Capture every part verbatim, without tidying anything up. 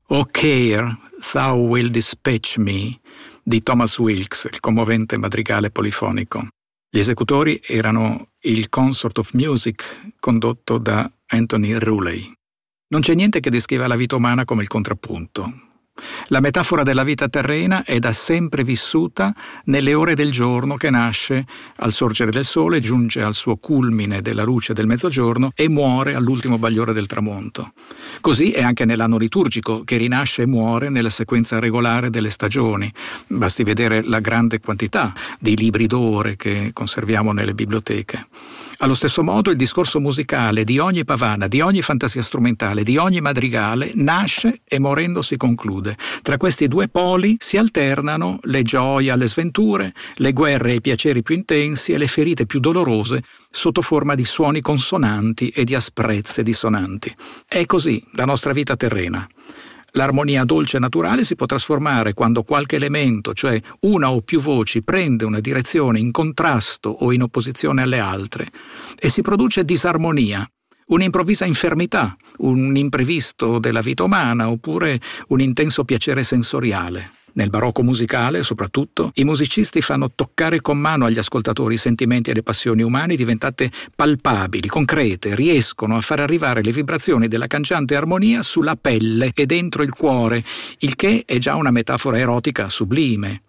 O care, thou will dispatch me, di Thomas Wilkes, il commovente madrigale polifonico. Gli esecutori erano il Consort of Music, condotto da Anthony Rowley. Non c'è niente che descriva la vita umana come il contrappunto. La metafora della vita terrena è da sempre vissuta nelle ore del giorno che nasce al sorgere del sole, giunge al suo culmine della luce del mezzogiorno e muore all'ultimo bagliore del tramonto. Così è anche nell'anno liturgico, che rinasce e muore nella sequenza regolare delle stagioni. Basti vedere la grande quantità di libri d'ore che conserviamo nelle biblioteche. Allo stesso modo il discorso musicale di ogni pavana, di ogni fantasia strumentale, di ogni madrigale nasce e morendo si conclude. Tra questi due poli si alternano le gioie alle sventure, le guerre e i piaceri più intensi e le ferite più dolorose sotto forma di suoni consonanti e di asprezze dissonanti. È così la nostra vita terrena. L'armonia dolce e naturale si può trasformare quando qualche elemento, cioè una o più voci, prende una direzione in contrasto o in opposizione alle altre e si produce disarmonia, un'improvvisa infermità, un imprevisto della vita umana oppure un intenso piacere sensoriale. Nel barocco musicale, soprattutto, i musicisti fanno toccare con mano agli ascoltatori i sentimenti e le passioni umane diventate palpabili, concrete, riescono a far arrivare le vibrazioni della cangiante armonia sulla pelle e dentro il cuore, il che è già una metafora erotica sublime.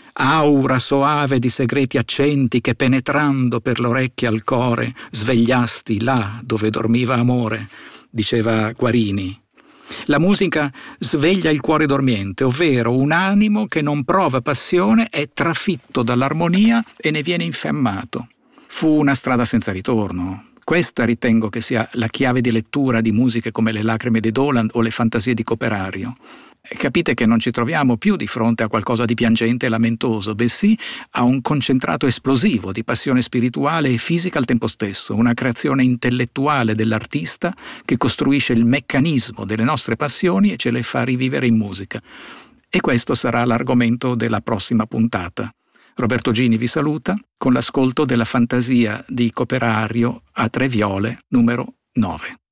Aura soave di segreti accenti che penetrando per l'orecchia al core svegliasti là dove dormiva amore, diceva Guarini. La musica sveglia il cuore dormiente, ovvero un animo che non prova passione è trafitto dall'armonia e ne viene infiammato. Fu una strada senza ritorno. Questa ritengo che sia la chiave di lettura di musiche come Le lacrime di Doland o Le fantasie di Coperario. Capite che non ci troviamo più di fronte a qualcosa di piangente e lamentoso, bensì a un concentrato esplosivo di passione spirituale e fisica al tempo stesso, una creazione intellettuale dell'artista che costruisce il meccanismo delle nostre passioni e ce le fa rivivere in musica. E questo sarà l'argomento della prossima puntata. Roberto Gini vi saluta con l'ascolto della fantasia di Coperario a tre viole numero nove.